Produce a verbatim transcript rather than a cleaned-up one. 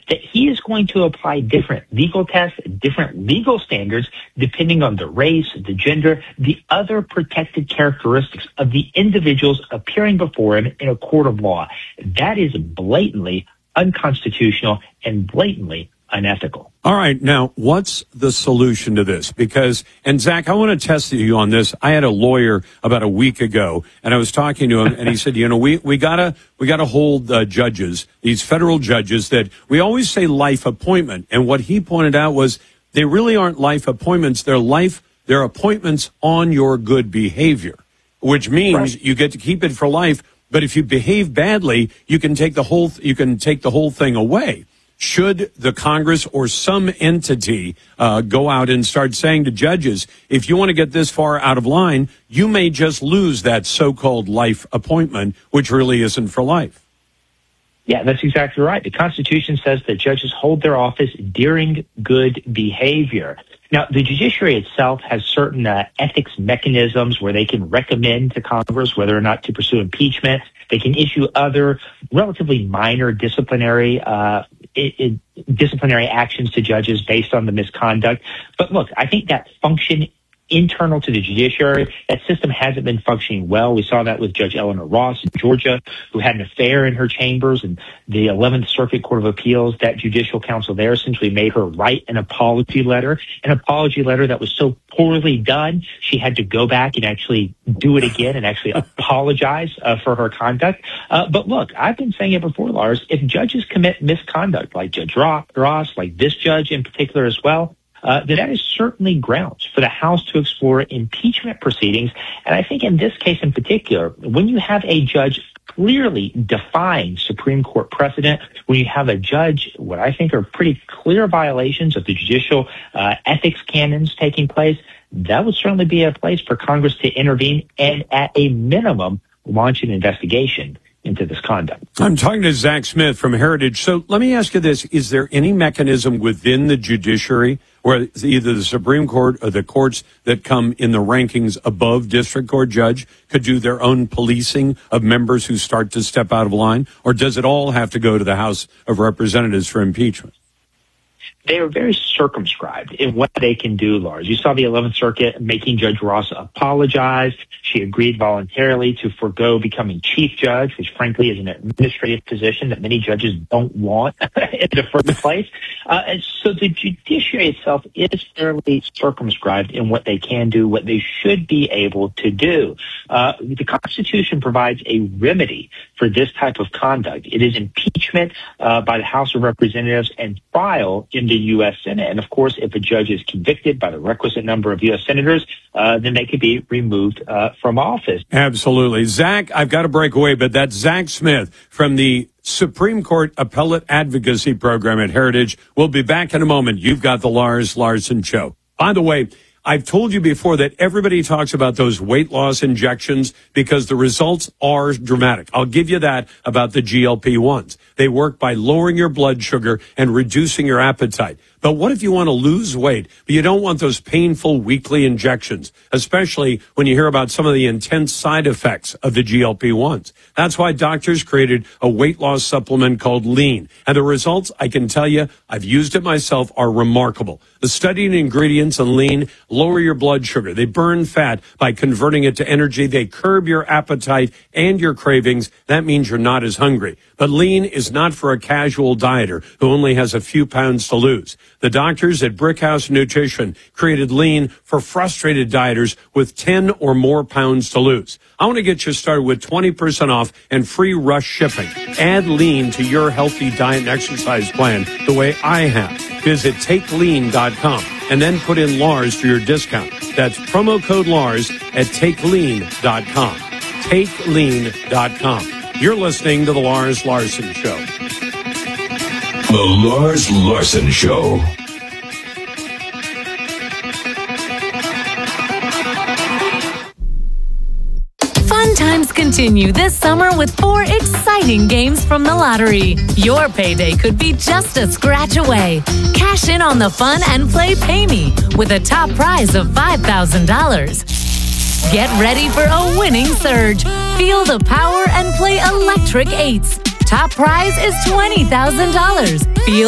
that he is going to apply different legal tests, different legal standards, depending on the race, the gender, the other protected characteristics of the individuals appearing before him in a court of law. That is blatantly unconstitutional and blatantly unethical. All right. Now, what's the solution to this? Because, and Zach, I want to test you on this. I had a lawyer about a week ago, and I was talking to him, and he said, you know, we, we gotta, we gotta hold uh, judges, these federal judges, that we always say life appointment. And what he pointed out was they really aren't life appointments. They're life, they're appointments on your good behavior, which means right. you get to keep it for life. But if you behave badly, you can take the whole, you can take the whole thing away. Should the Congress or some entity uh, go out and start saying to judges, if you want to get this far out of line, you may just lose that so-called life appointment, which really isn't for life? Yeah, that's exactly right. The Constitution says that judges hold their office during good behavior. Now, the judiciary itself has certain uh, ethics mechanisms where they can recommend to Congress whether or not to pursue impeachment. They can issue other relatively minor disciplinary uh, it, it, disciplinary actions to judges based on the misconduct. But look, I think that function internal to the judiciary, that system hasn't been functioning well. We saw that with Judge Eleanor Ross in Georgia, who had an affair in her chambers, and the eleventh Circuit Court of Appeals, that judicial council there essentially made her write an apology letter, an apology letter that was so poorly done, she had to go back and actually do it again and actually apologize uh, for her conduct. Uh, but look, I've been saying it before, Lars, if judges commit misconduct like Judge Ross, like this judge in particular as well, Uh, that that is certainly grounds for the House to explore impeachment proceedings. And I think in this case in particular, when you have a judge clearly defying Supreme Court precedent, when you have a judge, what I think are pretty clear violations of the judicial uh, ethics canons taking place, that would certainly be a place for Congress to intervene and at a minimum launch an investigation into this conduct. I'm talking to Zach Smith from Heritage. So let me ask you this. Is there any mechanism within the judiciary where either the Supreme Court or the courts that come in the rankings above district court judge could do their own policing of members who start to step out of line? Or does it all have to go to the House of Representatives for impeachment? They are very circumscribed in what they can do, Lars. You saw the eleventh Circuit making Judge Ross apologize. She agreed voluntarily to forego becoming chief judge, which frankly is an administrative position that many judges don't want in the first place. Uh, and so the judiciary itself is fairly circumscribed in what they can do, what they should be able to do. Uh, the Constitution provides a remedy for this type of conduct. It is impeachment uh, by the House of Representatives and trial in the U S Senate. And of course, if a judge is convicted by the requisite number of U S senators, uh, then they could be removed uh, from office. Absolutely. Zach, I've got to break away, but that's Zach Smith from the Supreme Court Appellate Advocacy Program at Heritage. We'll be back in a moment. You've got the Lars Larson Show. By the way, I've told you before that everybody talks about those weight loss injections because the results are dramatic. I'll give you that about the G L P ones. They work by lowering your blood sugar and reducing your appetite. But what if you want to lose weight, but you don't want those painful weekly injections, especially when you hear about some of the intense side effects of the G L P ones? That's why doctors created a weight loss supplement called Lean. And the results, I can tell you, I've used it myself, are remarkable. The studied ingredients in Lean lower your blood sugar. They burn fat by converting it to energy. They curb your appetite and your cravings. That means you're not as hungry. But Lean is not for a casual dieter who only has a few pounds to lose. The doctors at Brickhouse Nutrition created Lean for frustrated dieters with ten or more pounds to lose. I want to get you started with twenty percent off and free rush shipping. Add Lean to your healthy diet and exercise plan the way I have. Visit take lean dot com and then put in Lars for your discount. That's promo code Lars at take lean dot com. take lean dot com. You're listening to The Lars Larson Show. The Lars Larson Show. Fun times continue this summer with four exciting games from the lottery. Your payday could be just a scratch away. Cash in on the fun and play Pay Me with a top prize of five thousand dollars. Get ready for a winning surge. Feel the power and play Electric Eights. Top prize is twenty thousand dollars. Feel